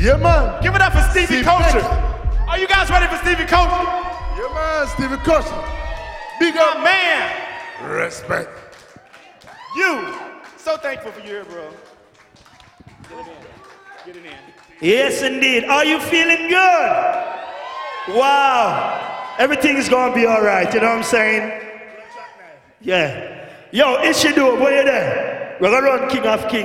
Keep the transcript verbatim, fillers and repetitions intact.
Yeah, man. Give it up for Stevie Steve Culture. Beck. Are you guys ready for Stevie Culture? Yeah, man. Stevie Culture. Big My up. man. Respect. You. So thankful for you here, bro. Get it in. Get it in. Yes, indeed. Are you feeling good? Wow. Everything's gonna be all right. You know what I'm saying? Yeah. Yo, Ishido, boy, you there? We're gonna run King of Kings.